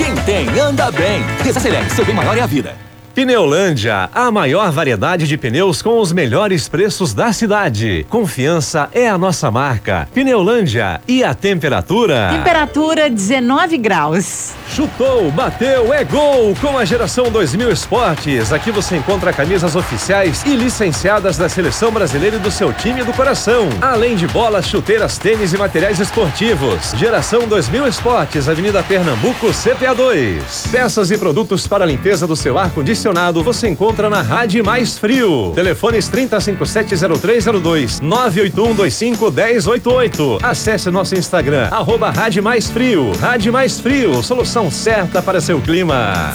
Quem tem, anda bem. Desacelere, seu bem maior é a vida. Pneulândia, a maior variedade de pneus com os melhores preços da cidade. Confiança é a nossa marca. Pneulândia. E a temperatura? Temperatura 19 graus. Chutou, bateu, é gol com a Geração 2000 Esportes. Aqui você encontra camisas oficiais e licenciadas da Seleção Brasileira e do seu time do coração. Além de bolas, chuteiras, tênis e materiais esportivos. Geração 2000 Esportes, Avenida Pernambuco, CPA 2. Peças e produtos para a limpeza do seu ar-condicionado você encontra na Rádio Mais Frio. Telefones 30570302, 981251088. Acesse nosso Instagram, @Rádio Mais Frio. Rádio Mais Frio, solução certa para seu clima.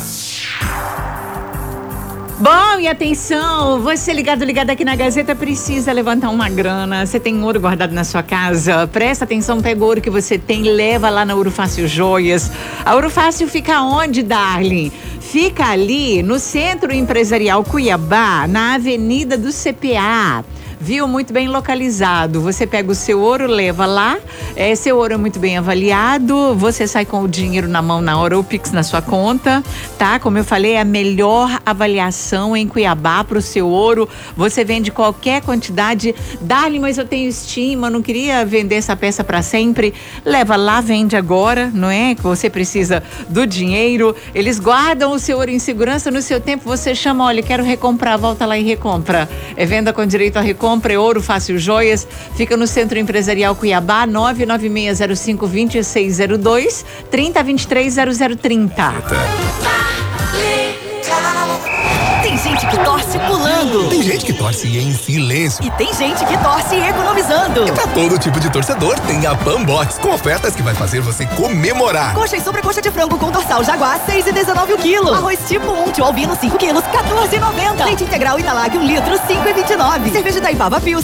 Bom, e atenção, você ligado aqui na Gazeta precisa levantar uma grana. Você tem ouro guardado na sua casa? Presta atenção, pega o ouro que você tem, leva lá na Ouro Fácil Joias. A Ouro Fácil fica onde, Darling? Fica ali no Centro Empresarial Cuiabá, na Avenida do CPA. Viu? Muito bem localizado. Você pega o seu ouro, leva lá. Seu ouro é muito bem avaliado. Você sai com o dinheiro na mão na hora, ou Pix na sua conta, tá? Como eu falei, é a melhor avaliação em Cuiabá pro seu ouro. Você vende qualquer quantidade. Dali, mas eu tenho estima, não queria vender essa peça para sempre. Leva lá, vende agora, não é? Que você precisa do dinheiro. Eles guardam o seu ouro em segurança. No seu tempo, você chama, olha, quero recomprar, volta lá e recompra. É venda com direito a recompra. Compre Ouro Fácil Joias, fica no Centro Empresarial Cuiabá, 99605-2602, 3023-0030. Tem gente que torce pulando. Tem gente que torce em silêncio. E tem gente que torce economizando. E pra todo tipo de torcedor, tem a Pambox, com ofertas que vai fazer você comemorar. Coxa e sobrecoxa de frango com dorsal Jaguar, 6,19 o quilo. Arroz tipo 1, tio albino, 5 quilos, 14,90. Leite integral Italag, 1 litro, 5,29. Cerveja da Ipava Pils,